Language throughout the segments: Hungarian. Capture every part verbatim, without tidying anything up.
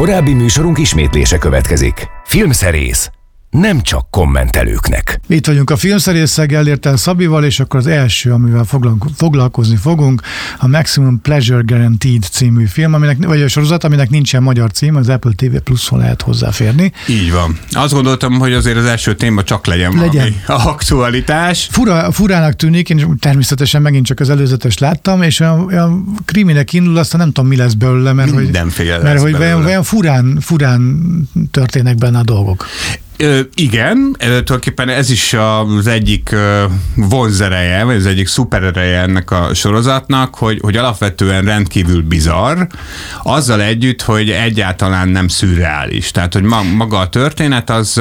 Korábbi műsorunk ismétlése következik. Filmszerész. Nem csak kommentelőknek. Itt vagyunk a Filmszerésszel, Gellértel Szabival, és akkor az első, amivel foglalkozni fogunk, a Maximum Pleasure Guaranteed című film, aminek, vagy a sorozat, aminek nincsen magyar cím, az Apple té vé Pluszon lehet hozzáférni. Így van. Azt gondoltam, hogy azért az első téma csak legyen, legyen. valami aktualitás. Fura, furának tűnik, én természetesen megint csak az előzetes láttam, és a, a kriminek indul, aztán nem tudom, mi lesz belőle, mert Mindenféle hogy, mert, hogy olyan, olyan furán, furán történnek benne a dolgok. Ö, igen, tulajdonképpen ez is az egyik vonzereje, vagy az egyik szuperereje ennek a sorozatnak, hogy, hogy alapvetően rendkívül bizarr, azzal együtt, hogy egyáltalán nem szürreális. Tehát, hogy maga a történet az,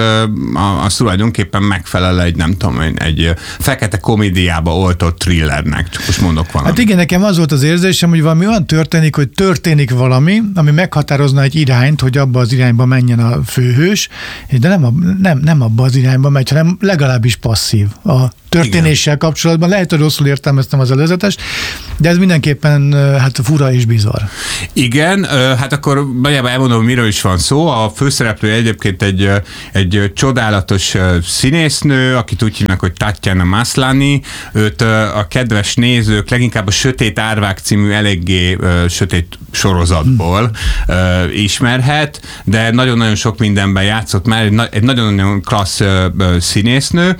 az tulajdonképpen megfelel egy, nem tudom, egy fekete komédiába oltott thrillernek. Csak most mondok valamit. Hát igen, nekem az volt az érzésem, hogy valami olyan történik, hogy történik valami, ami meghatározna egy irányt, hogy abba az irányba menjen a főhős, de nem a Nem, nem abba az irányba megy, hanem legalábbis passzív a történéssel igen. kapcsolatban. Lehet, hogy rosszul értelmeztem az előzetest, de ez mindenképpen hát fura és bizarr. Igen, hát akkor nagyjából elmondom, miről is van szó. A főszereplő egyébként egy, egy csodálatos színésznő, akit úgy hívnak, hogy Tatjana Maslany. Őt a kedves nézők leginkább a Sötét Árvák című eléggé sötét sorozatból hmm. ismerhet, de nagyon-nagyon sok mindenben játszott már, egy nagyon-nagyon klassz színésznő.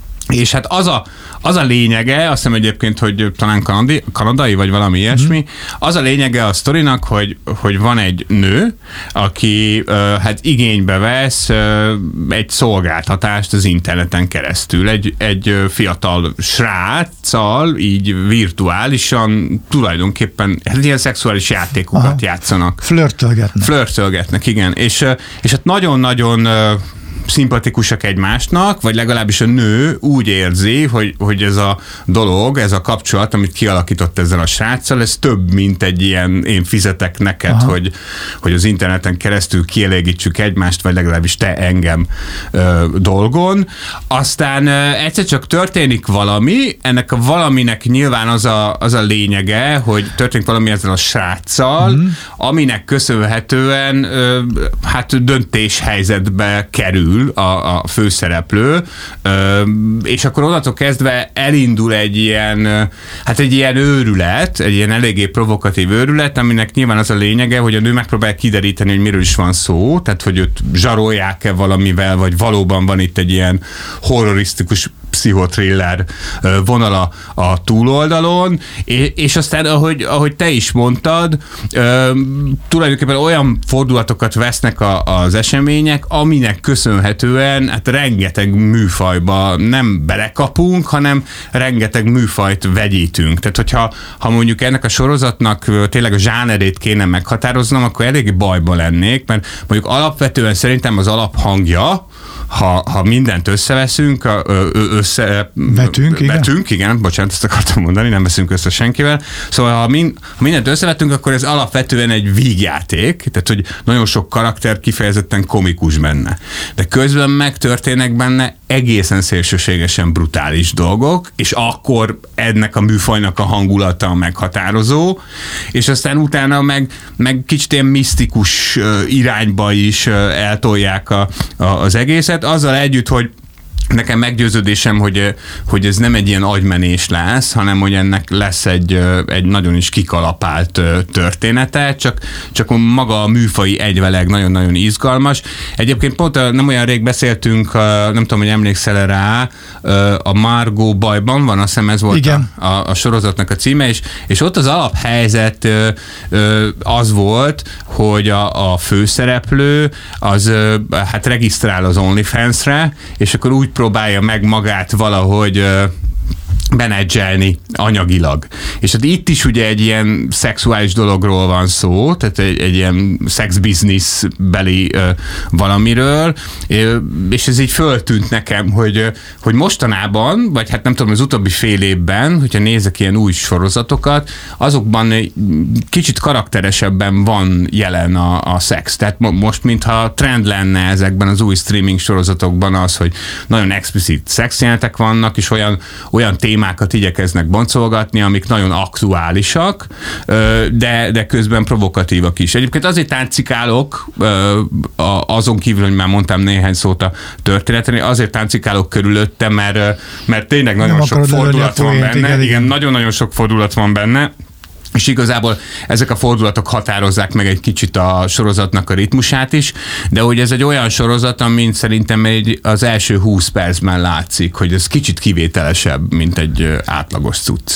És hát az a, az a lényege, azt hiszem egyébként, hogy talán kanadi, kanadai, vagy valami ilyesmi, mm. az a lényege a sztorinak, hogy, hogy van egy nő, aki uh, hát igénybe vesz uh, egy szolgáltatást az interneten keresztül. Egy, egy fiatal sráccal, így virtuálisan, tulajdonképpen hát ilyen szexuális játékokat Aha. játszanak. Flörtölgetnek. Flörtölgetnek, igen. És, és hát nagyon-nagyon szimpatikusak egymásnak, vagy legalábbis a nő úgy érzi, hogy, hogy ez a dolog, ez a kapcsolat, amit kialakított ezzel a sráccal, ez több, mint egy ilyen én fizetek neked, hogy, hogy az interneten keresztül kielégítsük egymást, vagy legalábbis te engem ö, dolgon. Aztán ö, egyszer csak történik valami, ennek a valaminek nyilván az a, az a lényege, hogy történik valami ezzel a sráccal, mm. aminek köszönhetően ö, hát döntéshelyzetbe kerül A, a főszereplő, és akkor onnantól kezdve elindul egy ilyen, hát egy ilyen őrület, egy ilyen eléggé provokatív őrület, aminek nyilván az a lényege, hogy a nő megpróbál kideríteni, hogy miről is van szó, tehát hogy őt zsarolják-e valamivel, vagy valóban van itt egy ilyen horrorisztikus pszichotriller vonala a túloldalon, és, és aztán, ahogy, ahogy te is mondtad, tulajdonképpen olyan fordulatokat vesznek a, az események, aminek köszönhetően hát rengeteg műfajba nem belekapunk, hanem rengeteg műfajt vegyítünk. Tehát, hogyha ha mondjuk ennek a sorozatnak tényleg a zsánerét kéne meghatároznom, akkor eléggé bajba lennék, mert mondjuk alapvetően szerintem az alaphangja, Ha, ha mindent összeveszünk, össze... Vetünk, igen. Vetünk, igen, bocsánat, ezt akartam mondani, nem veszünk össze senkivel. Szóval, ha, mind, ha mindent összevetünk, akkor ez alapvetően egy vígjáték, tehát, hogy nagyon sok karakter kifejezetten komikus benne. De közben megtörténnek benne egészen szélsőségesen brutális dolgok, és akkor ennek a műfajnak a hangulata meghatározó, és aztán utána meg, meg kicsit ilyen misztikus irányba is eltolják a, a, az egészet, azzal együtt, hogy nekem meggyőződésem, hogy, hogy ez nem egy ilyen agymenés lesz, hanem hogy ennek lesz egy, egy nagyon is kikalapált története, csak, csak maga a műfai egyveleg nagyon-nagyon izgalmas. Egyébként pont nem olyan rég beszéltünk, nem tudom, hogy emlékszel rá, a Margó bajban van, azt hiszem ez volt a, a, a sorozatnak a címe, és, és ott az alaphelyzet az volt, hogy a, a főszereplő az hát regisztrál az OnlyFans-re, és akkor úgy próbálja meg magát valahogy menedzselni anyagilag. És hát itt is ugye egy ilyen szexuális dologról van szó, tehát egy, egy ilyen sex-business beli uh, valamiről, és ez így föltűnt nekem, hogy, hogy mostanában, vagy hát nem tudom, az utóbbi fél évben, hogyha nézek ilyen új sorozatokat, azokban kicsit karakteresebben van jelen a, a szex. Tehát most, mintha trend lenne ezekben az új streaming sorozatokban az, hogy nagyon explicit szexjelenetek vannak, és olyan, olyan témákat igyekeznek boncolgatni, amik nagyon aktuálisak, de, de közben provokatívak is. Egyébként azért táncikálok, azon kívül, hogy már mondtam néhány szót a történetre, azért táncikálok körülötte, mert, mert tényleg nagyon nem sok fordulat van benne. Igen, igen, nagyon-nagyon sok fordulat van benne. És igazából ezek a fordulatok határozzák meg egy kicsit a sorozatnak a ritmusát is, de hogy ez egy olyan sorozat, amin szerintem egy, az első húsz percben látszik, hogy ez kicsit kivételesebb, mint egy átlagos cucc.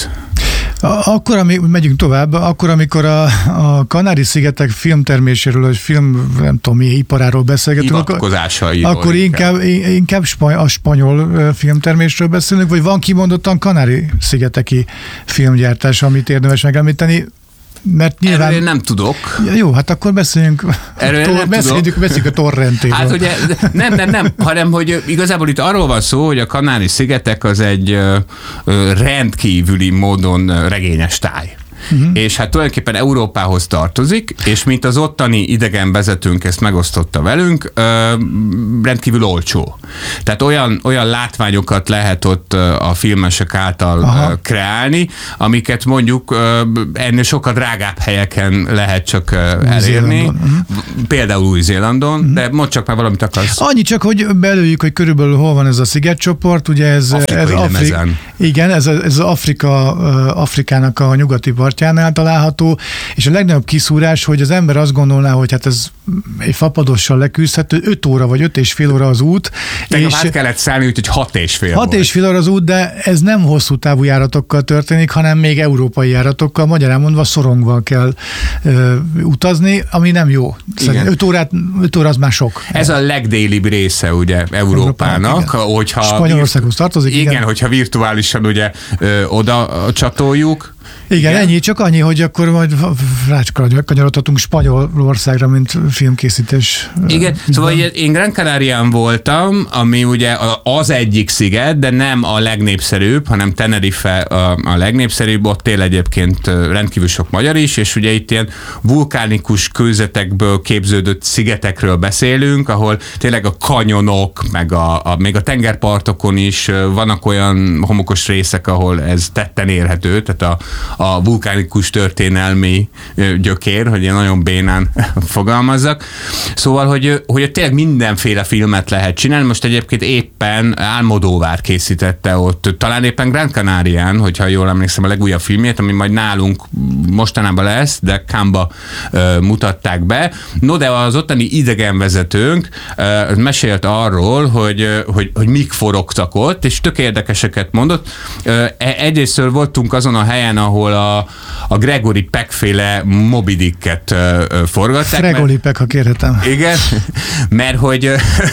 Akkor, amikor megyünk tovább, akkor, amikor a, a Kanári-szigetek filmterméséről, vagy film, nem tudom, mi iparáról beszélgetünk, akkor, akkor inkább, inkább a spanyol filmtermésről beszélünk, vagy van kimondottan Kanári-szigeteki filmgyártás, amit érdemes megemlíteni, mert nyilván... Erről én nem tudok. Jó, hát akkor beszéljünk, Erről tor- nem beszéljünk, beszéljünk a torrentéről. Hát ugye, nem, nem, nem, hanem, hogy igazából itt arról van szó, hogy a Kanári-szigetek az egy ö, ö, rendkívüli módon regényes táj. Uh-huh. És hát tulajdonképpen Európához tartozik, és mint az ottani idegen vezetőnk ezt megosztotta velünk, ö, rendkívül olcsó. Tehát olyan, olyan látványokat lehet ott a filmesek által Aha. kreálni, amiket mondjuk ö, ennél sokkal drágább helyeken lehet csak elérni. Uh-huh. Például Új-Zélandon, uh-huh. de mondd csak már valamit akarsz. Annyi csak, hogy belőjük, hogy körülbelül hol van ez a szigetcsoport, ugye ez, ez Afrik, igen, ez, ez Afrika, Afrikának a nyugati partjánál található, és a legnagyobb kiszúrás, hogy az ember azt gondolná, hogy hát ez egy fapadossal leküzdhető, öt óra vagy öt és fél óra az út. Tegnap és át kellett szállni, úgyhogy hat és fél Hat és fél óra az út, de ez nem hosszú távú járatokkal történik, hanem még európai járatokkal, magyarán mondva szorongva kell ö, utazni, ami nem jó. öt órát, öt óra az már sok. Ez a legdélibb része ugye Európának, hogyha Spanyolországhoz tartozik. Igen, igen, hogyha virtuálisan ugye ö, oda csatoljuk. Igen, igen, ennyi, csak annyi, hogy akkor majd rácskanyarodhatunk Spanyolországra, mint filmkészítés. Igen, szóval én Gran Canarián voltam, ami ugye az egyik sziget, de nem a legnépszerűbb, hanem Tenerife a, a legnépszerűbb, ott él egyébként rendkívül sok magyar is, és ugye itt ilyen vulkánikus kőzetekből képződött szigetekről beszélünk, ahol tényleg a kanyonok, meg a, a, még a tengerpartokon is vannak olyan homokos részek, ahol ez tetten érhető, tehát a a vulkánikus történelmi gyökér, hogy én nagyon bénán fogalmazzak. Szóval, hogy, hogy tényleg mindenféle filmet lehet csinálni. Most egyébként éppen Almodóvar készítette ott, talán éppen Gran Canarián, hogyha jól emlékszem, a legújabb filmjét, ami majd nálunk mostanában lesz, de Cannes-ba uh, mutatták be. No, de az ottani idegenvezetőnk uh, mesélt arról, hogy, hogy, hogy mik forogtak ott, és tök érdekeseket mondott. Uh, egyrésztől voltunk azon a helyen, ahol a, a Gregory Peck-féle Moby Dicket uh, forgatták. Gregory Peck, ha kérhetem. Igen, mert hogy,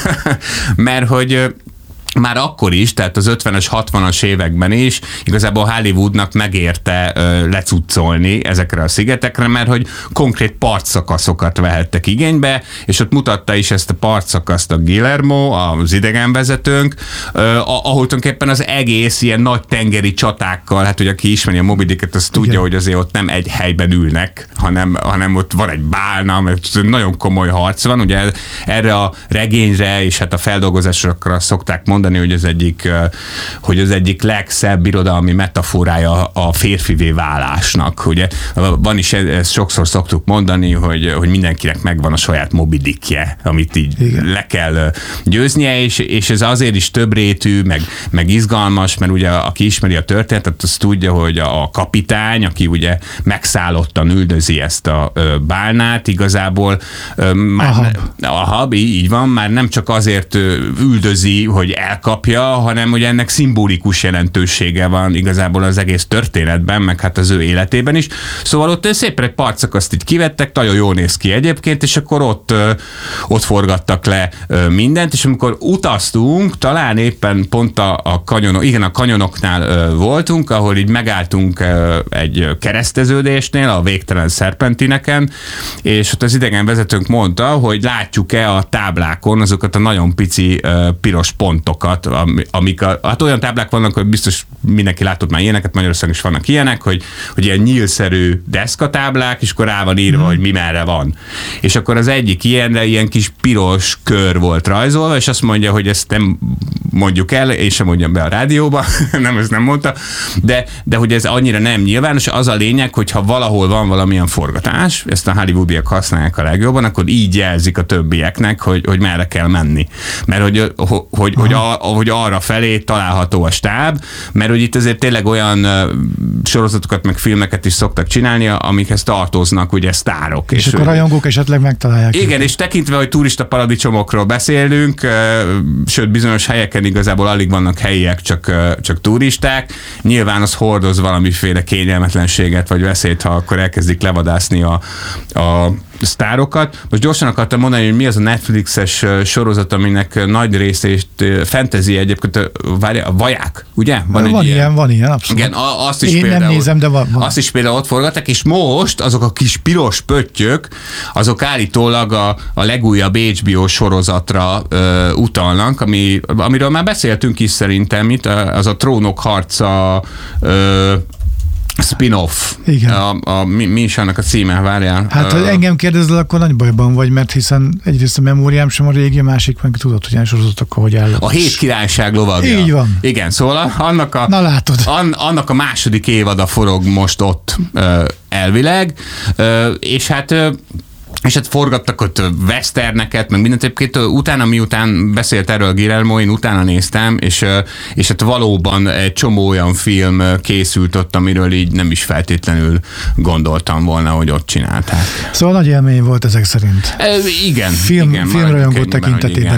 mert hogy már akkor is, tehát az ötvenes, hatvanas években is igazából Hollywoodnak megérte ö, lecuccolni ezekre a szigetekre, mert hogy konkrét partszakaszokat vehettek igénybe, és ott mutatta is ezt a partszakaszt a Guillermo, az idegenvezetőnk, ö, ahol tulajdonképpen az egész ilyen nagy tengeri csatákkal, hát hogy aki ismeri a Moby Dicket, az tudja, igen, hogy azért ott nem egy helyben ülnek, hanem, hanem ott van egy bálna, mert nagyon komoly harc van, ugye erre a regényre és hát a feldolgozásokra szokták mondani, hogy az egyik, hogy az egyik legszebb irodalmi metaforája a férfivé válásnak. Ugye van is, ezt sokszor szoktuk mondani, hogy, hogy mindenkinek megvan a saját Moby Dickje, amit így igen, le kell győznie, és, és ez azért is többrétű, meg, meg izgalmas, mert ugye aki ismeri a történetet, az tudja, hogy a kapitány, aki ugye megszállottan üldözi ezt a bálnát, igazából már, Ahab. Ahab, így van, már nem csak azért üldözi, hogy elkapja, hanem hogy ennek szimbolikus jelentősége van igazából az egész történetben, meg hát az ő életében is. Szóval ott szépen egy partszakaszt így kivettek, nagyon jól néz ki egyébként, és akkor ott, ott forgattak le mindent, és amikor utaztunk, talán éppen pont a, a kanyonok, igen, a kanyonoknál voltunk, ahol így megálltunk egy kereszteződésnél, a végtelen szerpentineken, és ott az idegenvezetőnk mondta, hogy látjuk-e a táblákon azokat a nagyon pici piros pontokat, táblákat, amik a, hát olyan táblák vannak, hogy biztos mindenki látott már ilyeneket, Magyarországon is vannak ilyenek, hogy, hogy ilyen nyílszerű deszkatáblák, és akkor rá van írva, mm. hogy mi merre van. És akkor az egyik ilyenre ilyen kis piros kör volt rajzolva, és azt mondja, hogy ezt nem mondjuk el, és sem mondjam be a rádióba, nem, ezt nem mondta, de, de hogy ez annyira nem nyilvános, az a lényeg, hogy ha valahol van valamilyen forgatás, ezt a hollywoodiak használják a legjobban, akkor így jelzik a többieknek, hogy, hogy merre kell menni. Mert hogy, hogy, hogy, a, hogy arra felé található a stáb, mert hogy itt azért tényleg olyan sorozatokat, meg filmeket is szoktak csinálni, amikhez tartoznak ugye sztárok. És, és akkor rajongók esetleg megtalálják. Igen, őket. És tekintve, hogy turista paradicsomokról beszélünk, sőt bizonyos helyeken igazából alig vannak helyiek, csak, csak turisták, nyilván az hordoz valamiféle kényelmetlenséget, vagy veszélyt, ha akkor elkezdik levadászni a, a sztárokat. Most gyorsan akartam mondani, hogy mi az a Netflixes sorozat, aminek nagy részét fantasy egyébként, várja, a Vaják, ugye? Van, van ilyen, ilyen, van ilyen, abszolút. Igen, azt is Én például, nem nézem, de van, van. Azt is például ott forgatták, és most azok a kis piros pöttyök, azok állítólag a, a legújabb há bé o sorozatra ö, utalnak, ami, amiről már beszéltünk is szerintem itt, az a Trónok harca ö, spin-off. Igen. A, a, mi, mi is annak a címe, várjál? Hát, ha uh, engem kérdezel, akkor nagy bajban vagy, mert hiszen egyrészt a memóriám sem a régi, másik meg tudod, hogy ilyen sorozatok, ahogy áll. A Hét Királyság lovagja. Így van. Igen, szóval annak a, Na látod. An, annak a második évada forog most ott uh, elvileg, uh, és hát uh, és hát forgattak ott westerneket, meg mindent. Egyébként utána, miután beszélt erről Guillermo, én utána néztem, és, és hát valóban egy csomó olyan film készült ott, amiről így nem is feltétlenül gondoltam volna, hogy ott csinálták. Szóval nagy élmény volt ezek szerint. E, igen. Film, igen, filmrajongó tekintetében